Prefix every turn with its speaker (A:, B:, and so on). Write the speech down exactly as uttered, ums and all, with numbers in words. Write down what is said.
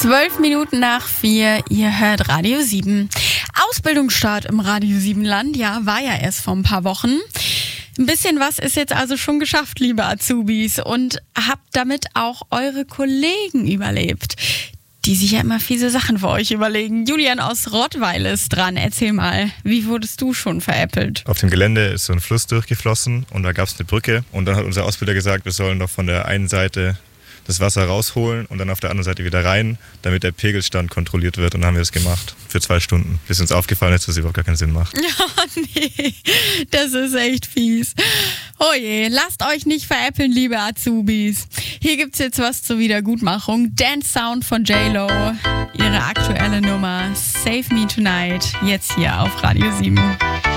A: Zwölf Minuten nach vier, ihr hört Radio sieben. Ausbildungsstart im Radio sieben Land, ja, war ja erst vor ein paar Wochen. Ein bisschen was ist jetzt also schon geschafft, liebe Azubis. Und habt damit auch eure Kollegen überlebt, die sich ja immer fiese Sachen für euch überlegen. Julian aus Rottweil ist dran. Erzähl mal, wie wurdest du schon veräppelt?
B: Auf dem Gelände ist so ein Fluss durchgeflossen und da gab es eine Brücke. Und dann hat unser Ausbilder gesagt, wir sollen doch von der einen Seite das Wasser rausholen und dann auf der anderen Seite wieder rein, damit der Pegelstand kontrolliert wird. Und dann haben wir das gemacht für zwei Stunden, bis uns aufgefallen ist, dass es überhaupt gar keinen Sinn macht.
A: Ja, nee, das ist echt fies. Oh je, lasst euch nicht veräppeln, liebe Azubis. Hier gibt's jetzt was zur Wiedergutmachung. Dance Sound von J-Lo, ihre aktuelle Nummer Save Me Tonight, jetzt hier auf Radio sieben.